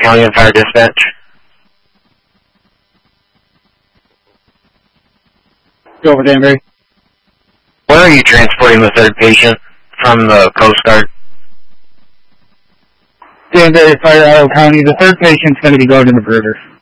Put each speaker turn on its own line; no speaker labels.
County and Fire Dispatch.
Go over, Danbury.
Where are you transporting the third patient from the Coast Guard?
Danbury Fire, Isle County. The third patient's going to be going to the Brewers.